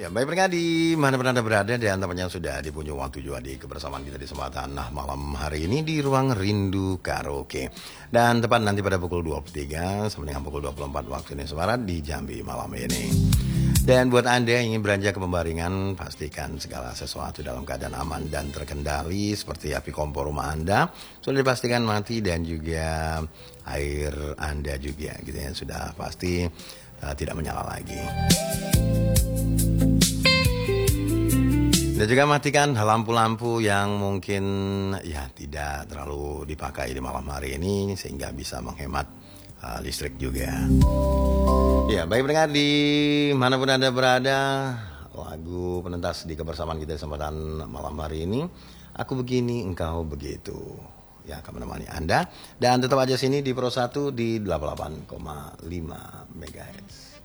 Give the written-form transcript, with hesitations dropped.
Ya, baik pendengar di mana pun Anda berada dan tampaknya sudah di penghujung waktu juga di kebersamaan kita di kesempatan malam hari ini di ruang Rindu Karaoke. Dan tepat nanti pada pukul 23 sampai dengan pukul 24 waktu Indonesia Barat di Jambi malam ini. Dan buat Anda yang ingin beranjak ke Pembaringan, pastikan segala sesuatu dalam keadaan aman dan terkendali seperti api kompor rumah Anda sudah dipastikan mati dan juga air Anda juga gitu ya sudah pasti tidak menyala lagi. Dan juga matikan lampu-lampu yang mungkin ya tidak terlalu dipakai di malam hari ini sehingga bisa menghemat listrik juga. Ya, baik pendengar di manapun Anda berada, lagu penentas di kebersamaan kita di kesempatan malam hari ini, Aku Begini Engkau Begitu. Ya, akan menemani Anda dan tetap aja sini di Pro 1 di 88,5 MHz.